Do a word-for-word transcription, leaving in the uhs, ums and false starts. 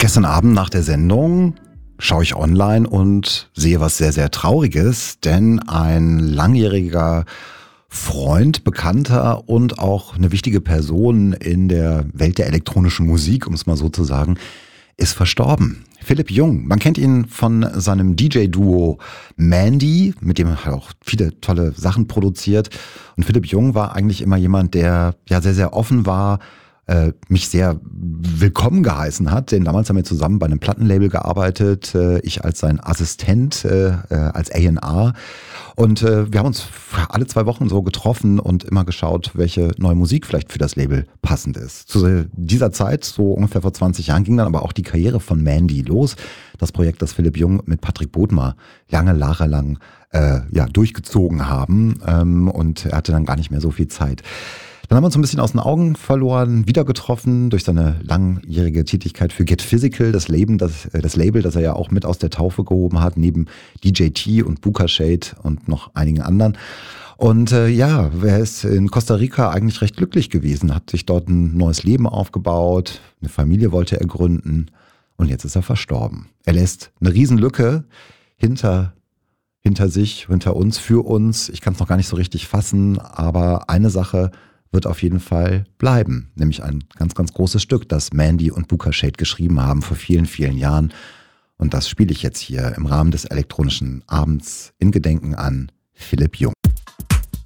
Gestern Abend nach der Sendung schaue ich online und sehe was sehr, sehr Trauriges, denn ein langjähriger Freund, Bekannter und auch eine wichtige Person in der Welt der elektronischen Musik, um es mal so zu sagen, ist verstorben. Philipp Jung, man kennt ihn von seinem D J-Duo Mandy, mit dem er auch viele tolle Sachen produziert. Und Philipp Jung war eigentlich immer jemand, der ja sehr, sehr offen war, äh, mich sehr willkommen geheißen hat, denn damals haben wir zusammen bei einem Plattenlabel gearbeitet, äh, ich als sein Assistent, äh, äh, als A und R. Und äh, wir haben uns alle zwei Wochen so getroffen und immer geschaut, welche neue Musik vielleicht für das Label passend ist. Zu dieser Zeit, so ungefähr vor zwanzig Jahren, ging dann aber auch die Karriere von Mandy los. Das Projekt, das Philipp Jung mit Patrick Bodmer lange, jahrelang äh, ja, durchgezogen haben. Ähm, und er hatte dann gar nicht mehr so viel Zeit. Dann haben wir uns ein bisschen aus den Augen verloren, wieder getroffen durch seine langjährige Tätigkeit für Get Physical, das Label, das, das Label, das er ja auch mit aus der Taufe gehoben hat, neben D J T und Buka Shade und noch einigen anderen. Und äh, ja, er ist in Costa Rica eigentlich recht glücklich gewesen, hat sich dort ein neues Leben aufgebaut, eine Familie wollte er gründen und jetzt ist er verstorben. Er lässt eine Riesenlücke hinter hinter sich, hinter uns, für uns. Ich kann es noch gar nicht so richtig fassen, aber eine Sache wird auf jeden Fall bleiben. Nämlich ein ganz, ganz großes Stück, das Mandy und Buka Shade geschrieben haben vor vielen, vielen Jahren. Und das spiele ich jetzt hier im Rahmen des elektronischen Abends in Gedenken an Philipp Jung.